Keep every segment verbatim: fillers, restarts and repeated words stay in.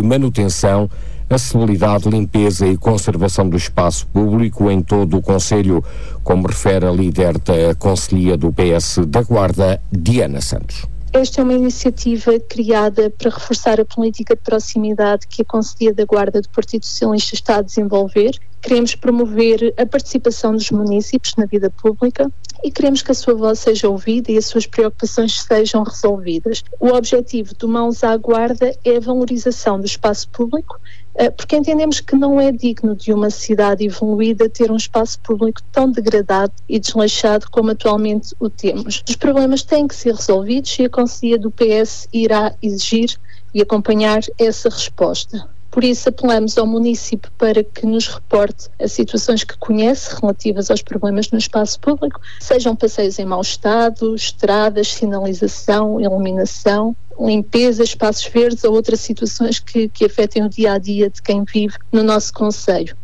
manutenção, acessibilidade, limpeza e conservação do espaço público em todo o concelho, como refere a líder da Conselhia do P S da Guarda, Diana Santos. Esta é uma iniciativa criada para reforçar a política de proximidade que a Conselhia da Guarda do Partido Socialista está a desenvolver. Queremos promover a participação dos munícipes na vida pública e queremos que a sua voz seja ouvida e as suas preocupações sejam resolvidas. O objetivo do Mãos à Guarda é a valorização do espaço público, porque entendemos que não é digno de uma cidade evoluída ter um espaço público tão degradado e desleixado como atualmente o temos. Os problemas têm que ser resolvidos e a Conselhia do P S irá exigir e acompanhar essa resposta. Por isso apelamos ao município para que nos reporte as situações que conhece relativas aos problemas no espaço público, sejam passeios em mau estado, estradas, sinalização, iluminação, limpeza, espaços verdes ou outras situações que, que afetem o dia-a-dia de quem vive no nosso concelho.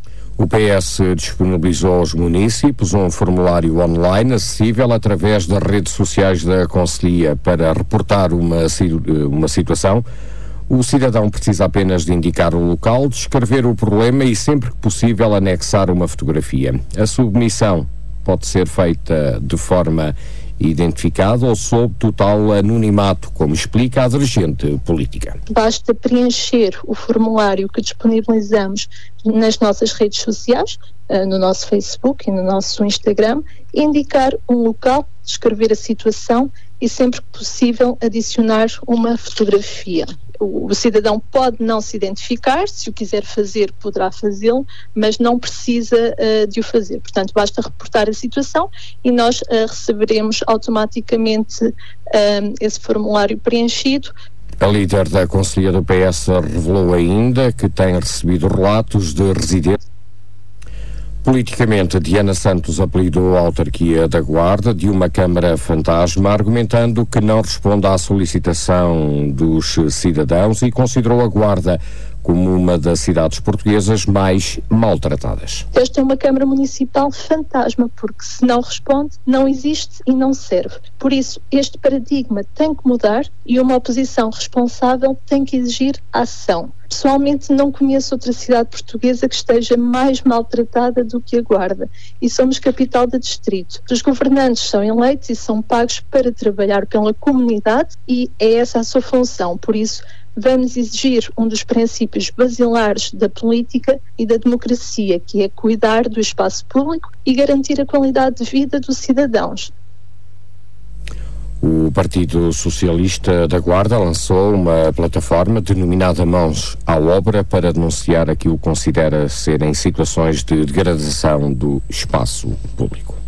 O P S disponibilizou aos municípios um formulário online acessível através das redes sociais da Conselhia para reportar uma, uma situação. O cidadão precisa apenas de indicar o local, descrever o problema e, sempre que possível, anexar uma fotografia. A submissão pode ser feita de forma identificada ou sob total anonimato, como explica a dirigente política. Basta preencher o formulário que disponibilizamos nas nossas redes sociais, no nosso Facebook e no nosso Instagram, indicar um local, descrever a situação e, sempre que possível, adicionar uma fotografia. O cidadão pode não se identificar, se o quiser fazer poderá fazê-lo, mas não precisa uh, de o fazer. Portanto, basta reportar a situação e nós uh, receberemos automaticamente uh, esse formulário preenchido. A líder da Conselhia do P S revelou ainda que tem recebido relatos de residentes. Politicamente, Diana Santos apelidou a autarquia da Guarda de uma Câmara fantasma, argumentando que não responde à solicitação dos cidadãos e considerou a Guarda como uma das cidades portuguesas mais maltratadas. Esta é uma Câmara Municipal fantasma, porque se não responde, não existe e não serve. Por isso, este paradigma tem que mudar e uma oposição responsável tem que exigir ação. Pessoalmente não conheço outra cidade portuguesa que esteja mais maltratada do que a Guarda e somos capital de distrito. Os governantes são eleitos e são pagos para trabalhar pela comunidade e é essa a sua função. Por isso, vamos exigir um dos princípios basilares da política e da democracia, que é cuidar do espaço público e garantir a qualidade de vida dos cidadãos. O Partido Socialista da Guarda lançou uma plataforma denominada Mãos à Obra para denunciar aquilo que considera serem situações de degradação do espaço público.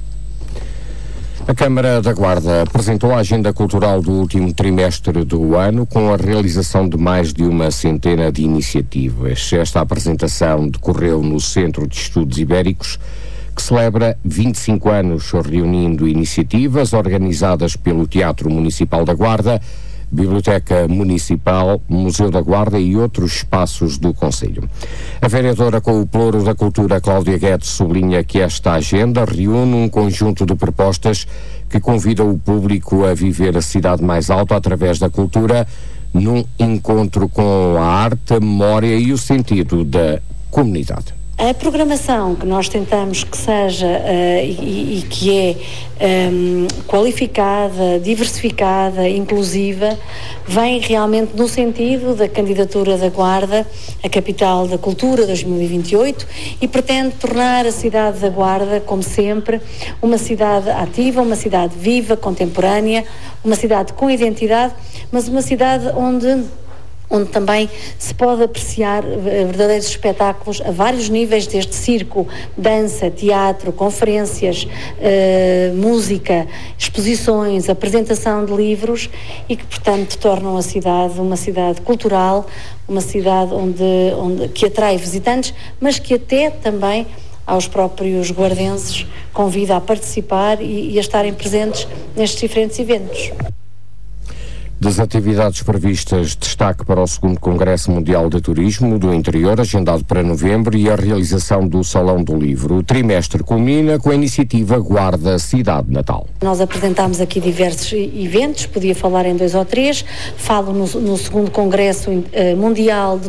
A Câmara da Guarda apresentou a agenda cultural do último trimestre do ano com a realização de mais de uma centena de iniciativas. Esta apresentação decorreu no Centro de Estudos Ibéricos, que celebra vinte e cinco anos, reunindo iniciativas organizadas pelo Teatro Municipal da Guarda, Biblioteca Municipal, Museu da Guarda e outros espaços do concelho. A vereadora com o Pelouro da Cultura, Cláudia Guedes, sublinha que esta agenda reúne um conjunto de propostas que convida o público a viver a cidade mais alta através da cultura, num encontro com a arte, a memória e o sentido da comunidade. A programação que nós tentamos que seja uh, e, e que é um, qualificada, diversificada, inclusiva, vem realmente no sentido da candidatura da Guarda à Capital da Cultura dois mil e vinte e oito e pretende tornar a cidade da Guarda, como sempre, uma cidade ativa, uma cidade viva, contemporânea, uma cidade com identidade, mas uma cidade onde onde também se pode apreciar verdadeiros espetáculos a vários níveis, desde circo, dança, teatro, conferências, uh, música, exposições, apresentação de livros e que, portanto, tornam a cidade uma cidade cultural, uma cidade onde, onde, que atrai visitantes, mas que até também aos próprios guardenses convida a participar e, e a estarem presentes nestes diferentes eventos. Das atividades previstas, destaque para o segundo Congresso Mundial de Turismo do Interior, agendado para novembro, e a realização do Salão do Livro. O trimestre culmina com a iniciativa Guarda Cidade Natal. Nós apresentámos aqui diversos eventos, podia falar em dois ou três. Falo no, no segundo Congresso Mundial de